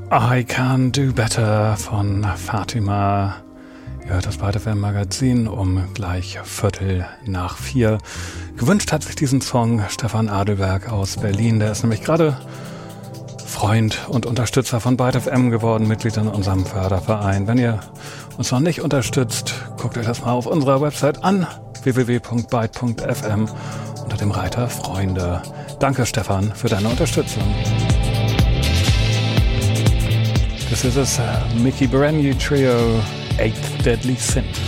I Can Do Better von Fatima. Ihr hört das Byte FM Magazin um gleich 3:15. Gewünscht hat sich diesen Song Stefan Adelberg aus Berlin. Der ist nämlich gerade Freund und Unterstützer von Byte FM geworden, Mitglied in unserem Förderverein. Wenn ihr uns noch nicht unterstützt, guckt euch das mal auf unserer Website an, www.byte.fm, unter dem Reiter Freunde. Danke, Stefan, für deine Unterstützung. This is a Mickey Berenyi Trio, Eighth Deadly Sin.